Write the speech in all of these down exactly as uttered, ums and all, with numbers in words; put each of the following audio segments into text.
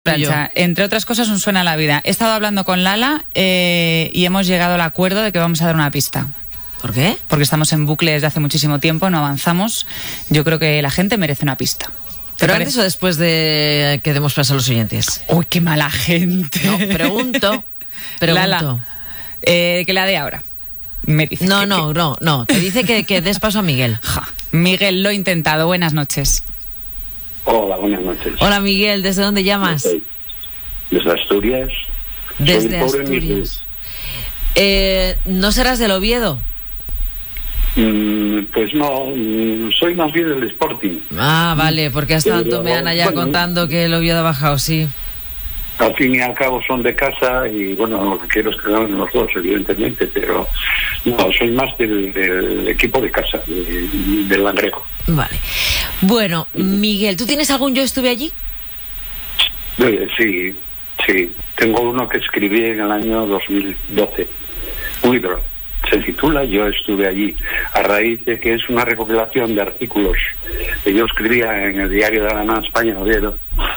Plancha, entre otras cosas, un suena la vida. He estado hablando con Lala eh, y hemos llegado al acuerdo de que vamos a dar una pista. ¿Por qué? Porque estamos en bucle desde hace muchísimo tiempo, no avanzamos. Yo creo que la gente merece una pista. ¿Pero antes o después de que demos paso a los oyentes? ¡Uy, qué mala gente! No, pregunto. pregunto. Lala, eh, que la dé ahora. Me dice no, que, no, que... no, no. Te dice que, que des paso a Miguel. Ja. Miguel, lo he intentado. Buenas noches. Hola, buenas noches. Hola, Miguel. ¿Desde dónde llamas? Desde Asturias. Desde Asturias. Eh, ¿No serás del Oviedo? Mm, pues no, mm, soy más bien del Sporting. Ah, vale, porque hasta tanto me han allá bueno, contando que el Oviedo ha bajado, sí. Al fin y al cabo son de casa y bueno, lo que quiero es que ganen los dos, evidentemente, pero no, soy más del, del equipo de casa, de, del Langreo. Vale. Bueno, Miguel, ¿tú tienes algún Yo estuve allí? Eh, sí, sí. Tengo uno que escribí en el año dos mil doce. Un libro. Se titula Yo estuve allí, a raíz de que es una recopilación de artículos que yo escribía en el diario de la Nueva España, Oviedo.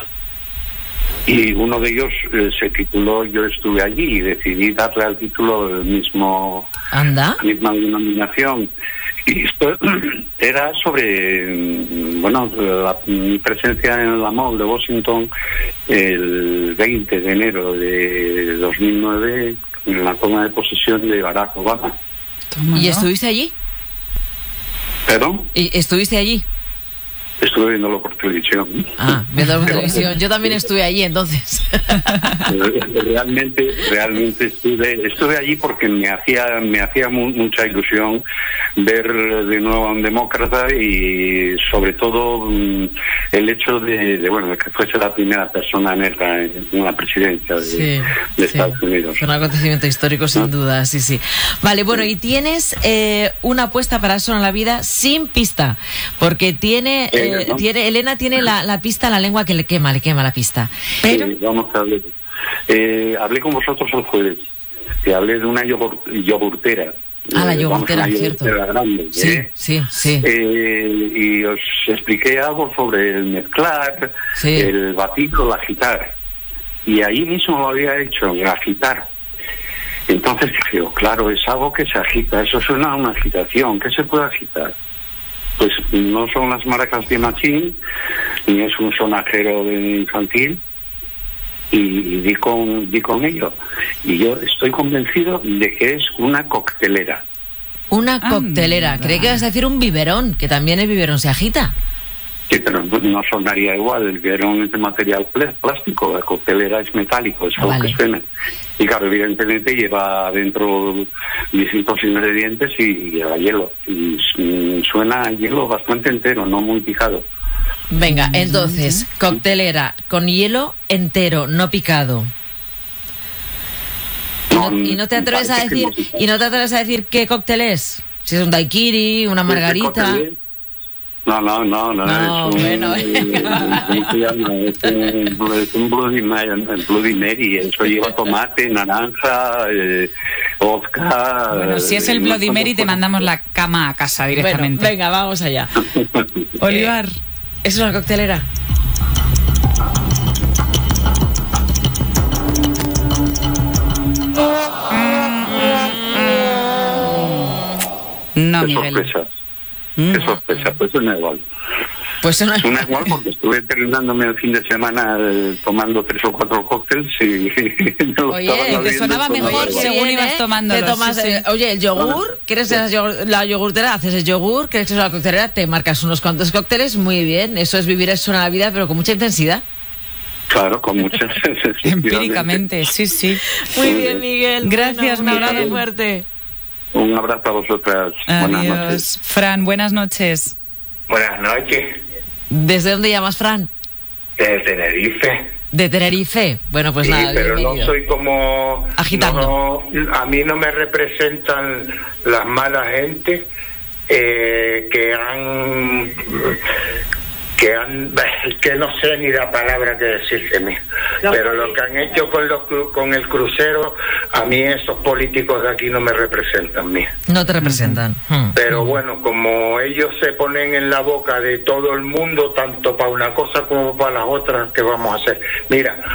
Y uno de ellos eh, se tituló Yo estuve allí y decidí darle al título el mismo, ¿Anda? la misma denominación. Y esto era sobre, bueno, la, mi presencia en la Mall de Washington el veinte de enero de dos mil nueve en la toma de posesión de Barack Obama. Toma, ¿Y ¿no? estuviste allí? ¿Perdón? ¿Y estuviste allí? Estuve viéndolo por televisión. Ah, viendo por televisión. Yo también estuve allí, entonces. Realmente, realmente estuve, estuve allí porque me hacía, me hacía mu mucha ilusión ver de nuevo a un demócrata y sobre todo mm, el hecho de, de, bueno, de que fuese la primera persona negra en, en la presidencia de, Sí, de sí. Estados Unidos. Fue un acontecimiento histórico sin ¿No? duda, sí, sí. Vale, bueno, y tienes eh, una apuesta para Eso en la Vida sin pista, porque tiene, eh, ¿no? tiene Elena tiene la, la pista en la lengua que le quema, le quema la pista. Pero... Sí, vamos a ver. Eh, hablé con vosotros el jueves, que hablé de una yogur, yogurtera. Ah, la Eh, yogurtera, vamos, una cierto. yogurtera grande, Sí, ¿eh? sí, sí. Eh, y os expliqué algo sobre el mezclar, Sí. el batir o el agitar. Y ahí mismo lo había hecho, el agitar. Entonces dije, oh, claro, es algo que se agita, eso suena a una agitación, ¿qué se puede agitar? Pues no son las maracas de Machín, ni es un sonajero de infantil, y, y di con, di con ello. Y yo estoy convencido de que es una coctelera. Una coctelera. Anda. Creí que ibas a decir un biberón, que también el biberón se agita. Sí, pero no sonaría igual, el biberón es de material pl plástico, la coctelera es metálico, es algo Vale. que suena. Y claro, evidentemente lleva dentro distintos ingredientes y lleva hielo. Y mm, suena a hielo bastante entero, no muy picado. Venga, entonces, coctelera con hielo entero, no picado. Y no, y no te atreves a decir, y no te atreves a decir qué cóctel es. Si es un daiquiri, una margarita. No, no, no, no, No, es un, bueno. eh, ¿cómo se llama? Es un, es un Bloody Mary, Bloody Mary, eso lleva tomate, naranja, eh, vodka. Bueno, si es el eh, Bloody unas Mary, te cosas. mandamos la cama a casa directamente. Bueno, venga, vamos allá. Olivar. ¿Es una coctelera? No, Qué Miguel. sorpresa, Mm. qué sorpresa, pues suena igual. Pues una... Suena igual porque estuve terminándome el fin de semana eh, tomando tres o cuatro cócteles y... no Oye, estaba te sabiendo sonaba y sonaba mejor igual. según Bien, ibas ¿eh? tomándolo, Te tomas, sí, sí. eh, oye, el yogur, ¿quieres la, yogur- la yogurtera? Haces el yogur, ¿quieres que es una coctelera? Te marcas unos cuantos cócteles, muy bien. Eso es vivir eso en la vida, pero con mucha intensidad. Claro, con muchas... Empíricamente, sí, sí. Muy bien, Miguel. Gracias, Bueno, un abrazo Miguel. fuerte. Un abrazo a vosotras. Buenas noches. Adiós. Fran, buenas noches. Buenas noches, ¿Desde dónde llamas, Fran? desde Tenerife. De Tenerife. Bueno, pues sí, nada, pero bienvenido. no soy como... Agitando. no- a mí no me representan las malas gente eh, que han... que han... que no sé ni la palabra que decirte, mí. Pero lo que han hecho con, los, cru- con el crucero, a mí esos políticos de aquí no me representan, mí. No te representan. Hmm. Pero bueno, como ellos se ponen en la boca de todo el mundo, tanto para una cosa como para las otras, ¿qué vamos a hacer? Mira,